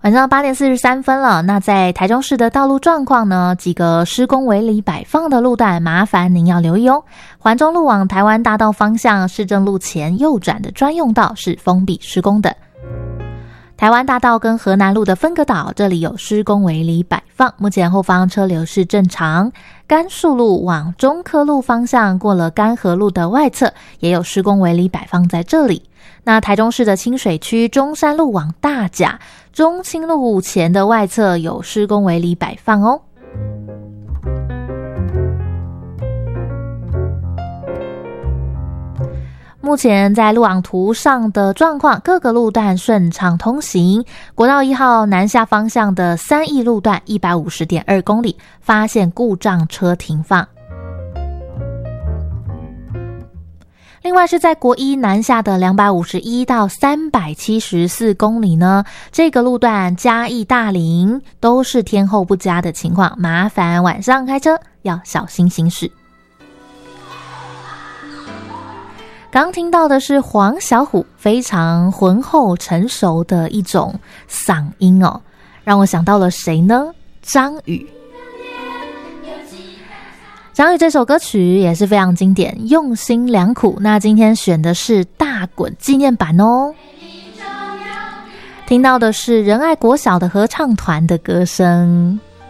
晚上8点43分了，那在台中市的道路状况呢，几个施工围篱摆放的路段，麻烦您要留意哦。环中路往台湾大道方向市政路前右转的专用道是封闭施工的。台湾大道跟河南路的分隔岛，这里有施工围篱摆放，目前后方车流是正常。甘树路往中科路方向过了甘河路的外侧，也有施工围篱摆放在这里。那台中市的清水区中山路往大甲中清路前的外侧有施工围篱摆放哦。目前在路网图上的状况，各个路段顺畅通行。国道1号南下方向的3义路段 150.2 公里发现故障车停放。另外是在国一南下的251到374公里呢，这个路段嘉义大林都是天候不佳的情况，麻烦晚上开车要小心行驶。刚听到的是黄小琥非常浑厚成熟的一种嗓音哦，让我想到了谁呢？张宇。张宇这首歌曲也是非常经典，用心良苦。那今天选的是大滚纪念版哦。听到的是仁爱国小的合唱团的歌声。